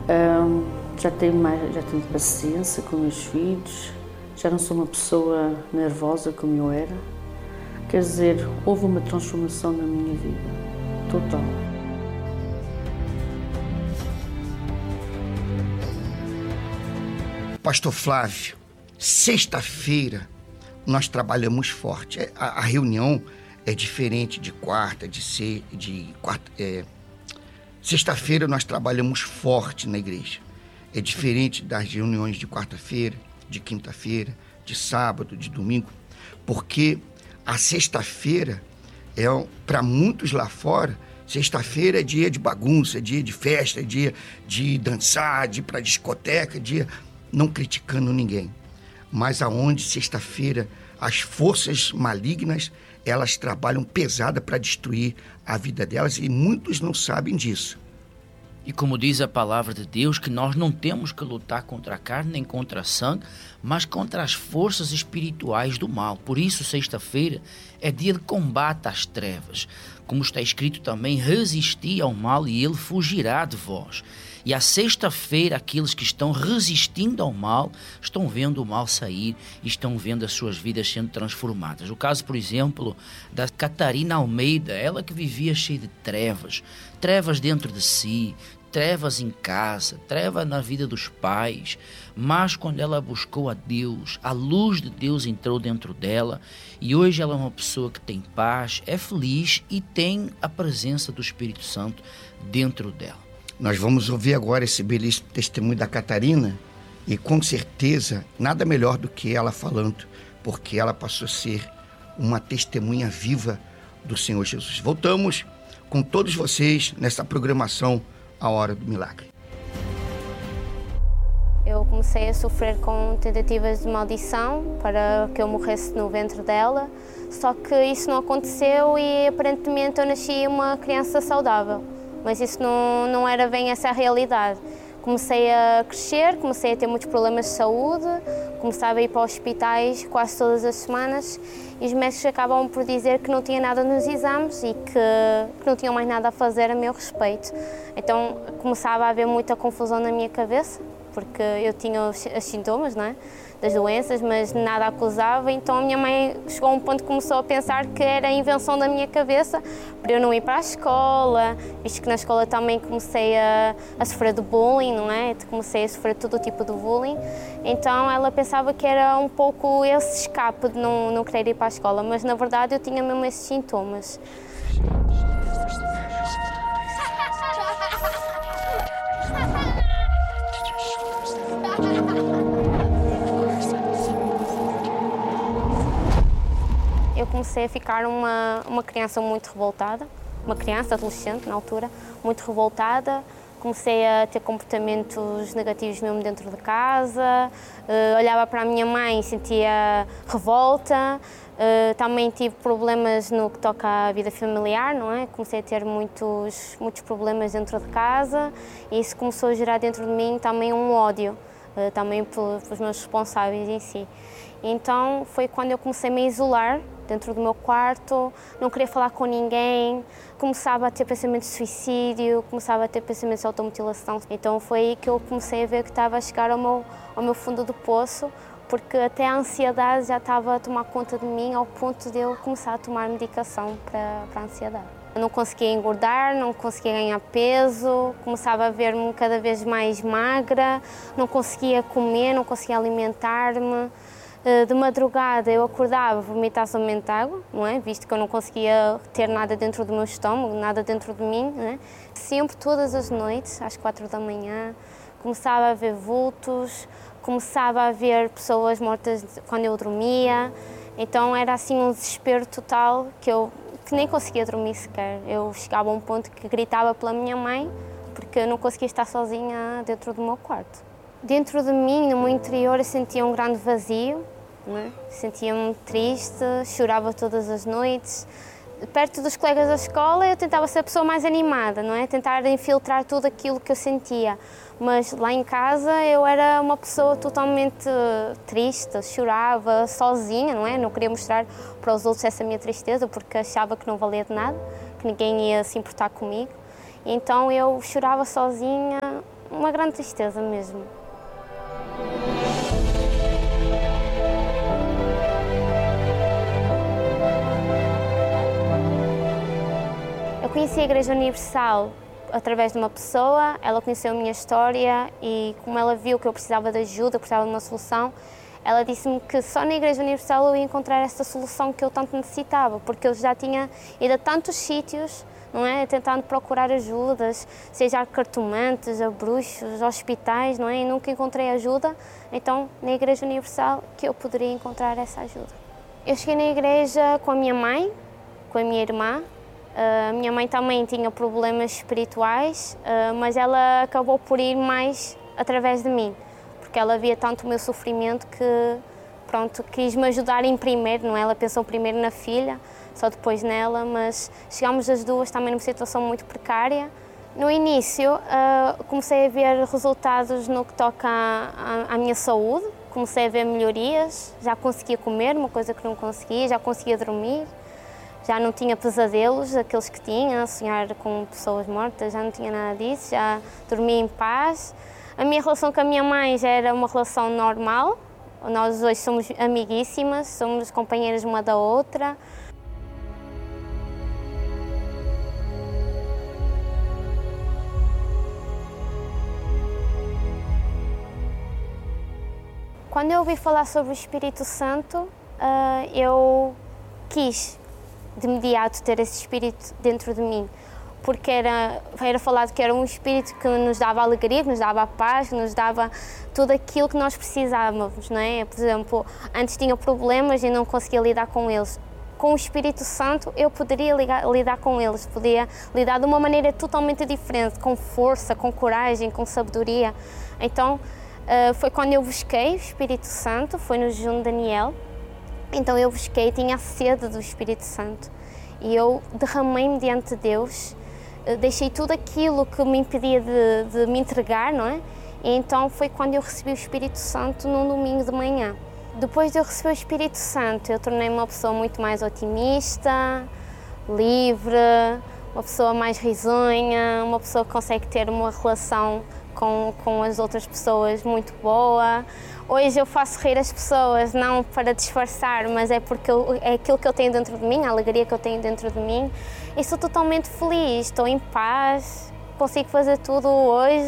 Já tenho paciência com meus filhos, já não sou uma pessoa nervosa como eu era. Quer dizer, houve uma transformação na minha vida, total. Pastor Flávio, sexta-feira nós trabalhamos forte. A reunião é diferente de quarta, sexta-feira nós trabalhamos forte na igreja. É diferente das reuniões de quarta-feira, de quinta-feira, de sábado, de domingo, porque a sexta-feira para muitos lá fora, sexta-feira é dia de bagunça, é dia de festa, é dia de dançar, de ir para discoteca, não criticando ninguém. Mas aonde sexta-feira as forças malignas, elas trabalham pesada para destruir a vida delas e muitos não sabem disso. E como diz a palavra de Deus, que nós não temos que lutar contra a carne nem contra a sangue, mas contra as forças espirituais do mal. Por isso, sexta-feira é dia de combate às trevas. Como está escrito também, resisti ao mal e ele fugirá de vós. E à sexta-feira, aqueles que estão resistindo ao mal, estão vendo o mal sair e estão vendo as suas vidas sendo transformadas. O caso, por exemplo, da Catarina Almeida, ela que vivia cheia de trevas dentro de si, trevas em casa, trevas na vida dos pais, mas quando ela buscou a Deus, a luz de Deus entrou dentro dela e hoje ela é uma pessoa que tem paz, é feliz e tem a presença do Espírito Santo dentro dela. Nós vamos ouvir agora esse belíssimo testemunho da Catarina e com certeza nada melhor do que ela falando, porque ela passou a ser uma testemunha viva do Senhor Jesus. Voltamos com todos vocês nessa programação A Hora do Milagre. Eu comecei a sofrer com tentativas de maldição para que eu morresse no ventre dela, só que isso não aconteceu e aparentemente eu nasci uma criança saudável. Mas isso não era bem essa a realidade. Comecei a crescer, comecei a ter muitos problemas de saúde, começava a ir para hospitais quase todas as semanas e os médicos acabavam por dizer que não tinha nada nos exames e que não tinham mais nada a fazer a meu respeito. Então começava a haver muita confusão na minha cabeça, porque eu tinha os sintomas, não é? Das doenças, mas nada acusava, então a minha mãe chegou a um ponto que começou a pensar que era a invenção da minha cabeça para eu não ir para a escola, visto que na escola também comecei a sofrer de bullying, não é? Comecei a sofrer todo o tipo de bullying, então ela pensava que era um pouco esse escape de não querer ir para a escola, mas na verdade eu tinha mesmo esses sintomas. Eu comecei a ficar uma criança muito revoltada, uma criança, adolescente na altura, muito revoltada. Comecei a ter comportamentos negativos mesmo dentro de casa, olhava para a minha mãe e sentia revolta. Também tive problemas no que toca à vida familiar, não é? Comecei a ter muitos problemas dentro de casa e isso começou a gerar dentro de mim também um ódio, também pelos meus responsáveis em si. Então foi quando eu comecei a me isolar dentro do meu quarto, não queria falar com ninguém, começava a ter pensamentos de suicídio, começava a ter pensamentos de automutilação. Então foi aí que eu comecei a ver que estava a chegar ao meu fundo do poço, porque até a ansiedade já estava a tomar conta de mim ao ponto de eu começar a tomar medicação para a ansiedade. Eu não conseguia engordar, não conseguia ganhar peso, começava a ver-me cada vez mais magra, não conseguia comer, não conseguia alimentar-me. De madrugada eu acordava, vomitava somente água, não é? Visto que eu não conseguia ter nada dentro do meu estômago, nada dentro de mim, não é? Sempre, todas as noites, às 4 da manhã, começava a ver vultos, começava a ver pessoas mortas quando eu dormia, então era assim um desespero total que nem conseguia dormir sequer. Eu chegava a um ponto que gritava pela minha mãe, porque eu não conseguia estar sozinha dentro do meu quarto. Dentro de mim, no meu interior, eu sentia um grande vazio, né? Sentia-me triste, chorava todas as noites. Perto dos colegas da escola, eu tentava ser a pessoa mais animada, não é? Tentar infiltrar tudo aquilo que eu sentia. Mas lá em casa eu era uma pessoa totalmente triste, chorava sozinha, não é? Não queria mostrar para os outros essa minha tristeza, porque achava que não valia de nada, que ninguém ia se importar comigo. Então eu chorava sozinha uma grande tristeza mesmo. Eu conheci a Igreja Universal através de uma pessoa, ela conheceu a minha história e como ela viu que eu precisava de ajuda, precisava de uma solução, ela disse-me que só na Igreja Universal eu ia encontrar essa solução que eu tanto necessitava, porque eu já tinha ido a tantos sítios, não é? Tentando procurar ajudas, seja a cartomantes, a bruxos, a hospitais, não é? E nunca encontrei ajuda, então na Igreja Universal que eu poderia encontrar essa ajuda. Eu cheguei na igreja com a minha mãe, com a minha irmã. A minha mãe também tinha problemas espirituais, mas ela acabou por ir mais através de mim, porque ela via tanto o meu sofrimento que, pronto, quis-me ajudar em primeiro, não é? Ela pensou primeiro na filha, só depois nela, mas chegámos as duas também numa situação muito precária. No início, comecei a ver resultados no que toca à minha saúde, comecei a ver melhorias, já conseguia comer, uma coisa que não conseguia, já conseguia dormir. Já não tinha pesadelos, aqueles que tinha, sonhar com pessoas mortas, já não tinha nada disso, já dormia em paz. A minha relação com a minha mãe já era uma relação normal, nós hoje somos amiguíssimas, somos companheiras uma da outra. Quando eu ouvi falar sobre o Espírito Santo, eu quis de imediato ter esse espírito dentro de mim, porque era falado que era um espírito que nos dava alegria, que nos dava paz, que nos dava tudo aquilo que nós precisávamos, não é? Por exemplo, antes tinha problemas e não conseguia lidar com eles. Com o Espírito Santo eu poderia lidar com eles, podia lidar de uma maneira totalmente diferente, com força, com coragem, com sabedoria. Então foi quando eu busquei o Espírito Santo, foi no jejum de Daniel. Então eu busquei, tinha a sede do Espírito Santo e eu derramei-me diante de Deus, deixei tudo aquilo que me impedia de me entregar, não é? E então foi quando eu recebi o Espírito Santo num domingo de manhã. Depois de eu receber o Espírito Santo, eu tornei-me uma pessoa muito mais otimista, livre, uma pessoa mais risonha, uma pessoa que consegue ter uma relação com as outras pessoas muito boa. Hoje eu faço rir as pessoas, não para disfarçar, mas é porque é aquilo que eu tenho dentro de mim, a alegria que eu tenho dentro de mim. E sou totalmente feliz, estou em paz, consigo fazer tudo hoje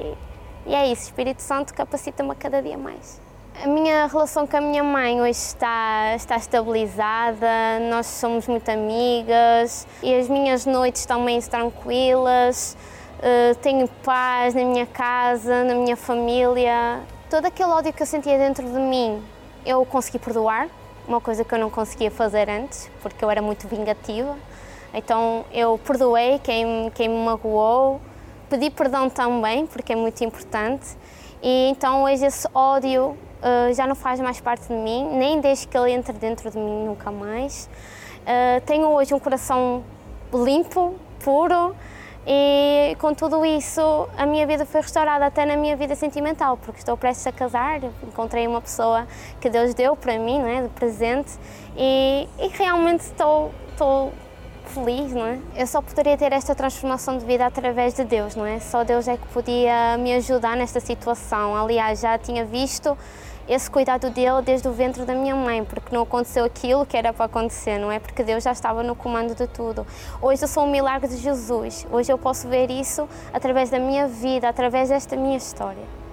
e é isso, o Espírito Santo capacita-me a cada dia mais. A minha relação com a minha mãe hoje está estabilizada, nós somos muito amigas e as minhas noites estão bem tranquilas, tenho paz na minha casa, na minha família. Todo aquele ódio que eu sentia dentro de mim, eu consegui perdoar, uma coisa que eu não conseguia fazer antes, porque eu era muito vingativa. Então eu perdoei quem me magoou, pedi perdão também, porque é muito importante. E então hoje esse ódio já não faz mais parte de mim, nem desde que ele entre dentro de mim, nunca mais. Tenho hoje um coração limpo, puro. E com tudo isso, a minha vida foi restaurada até na minha vida sentimental, porque estou prestes a casar, encontrei uma pessoa que Deus deu para mim, não é, de presente, e realmente estou feliz, não é? Eu só poderia ter esta transformação de vida através de Deus, não é? Só Deus é que podia me ajudar nesta situação. Aliás, já tinha visto esse cuidado dele desde o ventre da minha mãe, porque não aconteceu aquilo que era para acontecer, não é? Porque Deus já estava no comando de tudo. Hoje eu sou um milagre de Jesus. Hoje eu posso ver isso através da minha vida, através desta minha história.